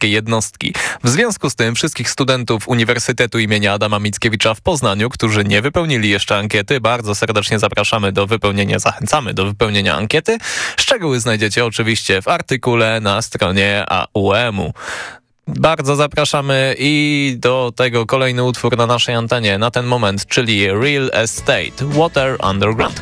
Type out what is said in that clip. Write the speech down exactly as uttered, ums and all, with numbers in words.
polskiej jednostki. W związku z tym wszystkich studentów Uniwersytetu imienia Adama Mickiewicza w Poznaniu, którzy nie wypełnili jeszcze ankiety, bardzo serdecznie zapraszamy do wypełnienia, zachęcamy do wypełnienia ankiety. Szczegóły znajdziecie oczywiście w artykule na stronie A U E M-u. Bardzo zapraszamy i do tego kolejny utwór na naszej antenie na ten moment, czyli Real Estate, Water Underground.